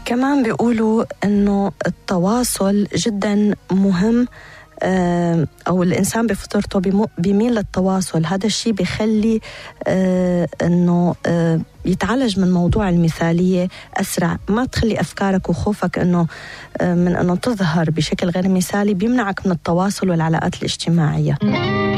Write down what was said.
كمان بيقولوا إنه التواصل جدا مهم، أو الإنسان بفطرته بيميل للتواصل. هذا الشيء بيخلي إنه يتعالج من موضوع المثالية أسرع. ما تخلي أفكارك وخوفك إنه من إنه تظهر بشكل غير مثالي بيمنعك من التواصل والعلاقات الاجتماعية.